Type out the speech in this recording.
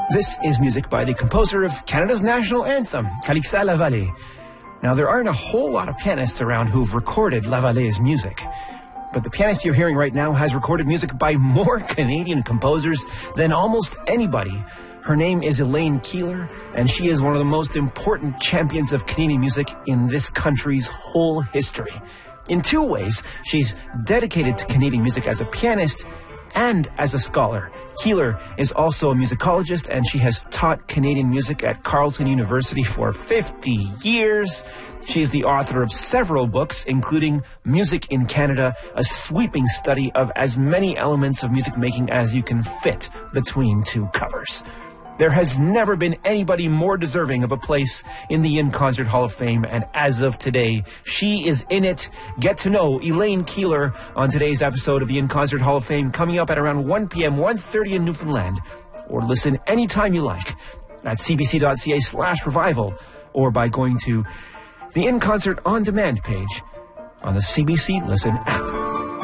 This is music by the composer of Canada's national anthem, Calixa Lavallée. Now, there aren't a whole lot of pianists around who've recorded Lavallée's music. But the pianist you're hearing right now has recorded music by more Canadian composers than almost anybody. Her name is Elaine Keillor, and she is one of the most important champions of Canadian music in this country's whole history. In two ways, she's dedicated to Canadian music as a pianist and as a scholar. Keillor is also a musicologist, and she has taught Canadian music at Carleton University for 50 years. She is the author of several books, including Music in Canada, a sweeping study of as many elements of music making as you can fit between two covers. There has never been anybody more deserving of a place in the In Concert Hall of Fame, and as of today, she is in it. Get to know Elaine Keillor on today's episode of the In Concert Hall of Fame, coming up at around 1 p.m., 1:30 in Newfoundland, or listen anytime you like at cbc.ca/revival, or by going to the In Concert On Demand page on the CBC Listen app.